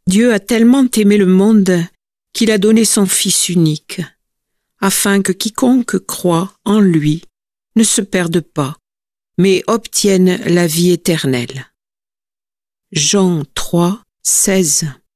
Dieu a tellement aimé le monde qu'il a donné son Fils unique, afin que quiconque croit en lui ne se perde pas, mais obtienne la vie éternelle. Jean 3, 16.